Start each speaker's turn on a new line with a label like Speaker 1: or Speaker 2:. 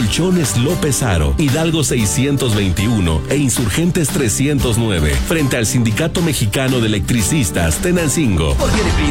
Speaker 1: Colchones López Aro, Hidalgo 621 e Insurgentes 309, frente al Sindicato Mexicano de Electricistas, Tenancingo.
Speaker 2: Porque